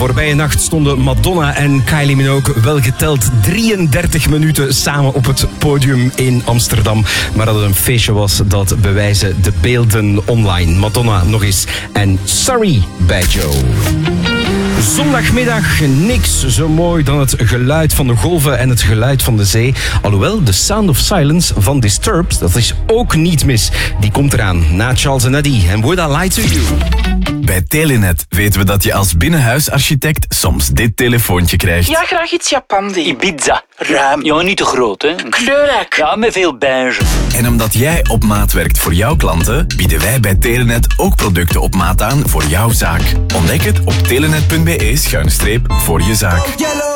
Voorbije nacht stonden Madonna en Kylie Minogue wel geteld 33 minuten samen op het podium in Amsterdam. Maar dat het een feestje was, dat bewijzen de beelden online. Madonna nog eens en Sorry bij Joe. Zondagmiddag, niks zo mooi dan het geluid van de golven en het geluid van de zee. Alhoewel, The Sound of Silence van Disturbed, dat is ook niet mis. Die komt eraan na Charles and Eddie en Would I Lie to You. Bij Telenet weten we dat je als binnenhuisarchitect soms dit telefoontje krijgt. Ja, graag iets Japandi. Ibiza. Ruim. Ja, niet te groot, hè. Kleurrijk. Ja, met veel beige. En omdat jij op maat werkt voor jouw klanten, bieden wij bij Telenet ook producten op maat aan voor jouw zaak. Ontdek het op telenet.be/voor je zaak.